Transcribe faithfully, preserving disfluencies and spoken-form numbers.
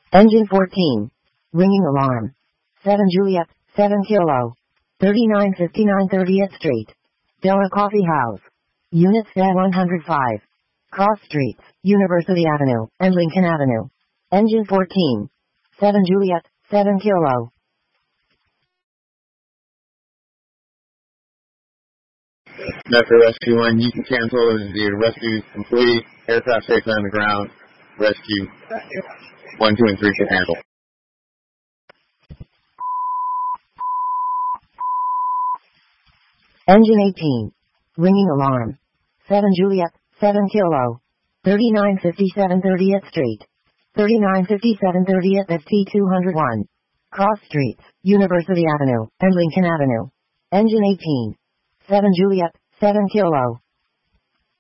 Engine fourteen. Ringing alarm. seven Juliet, seven Kilo. thirty-nine fifty-nine thirtieth Street. Della Coffee House. Units one hundred five. Cross Streets, University Avenue, and Lincoln Avenue. Engine fourteen. seven Juliet, seven Kilo. Metro Rescue one, you can cancel as your rescue is complete. Aircraft safely on the ground. Rescue one, two, and three can handle. Engine eighteen. Ringing alarm. seven Juliet, seven Kilo. thirty-nine fifty-seven thirtieth Street. thirty-nine fifty-seven thirtieth F T two oh one. Cross Streets, University Avenue, and Lincoln Avenue. Engine eighteen. seven Juliet, seven Kilo.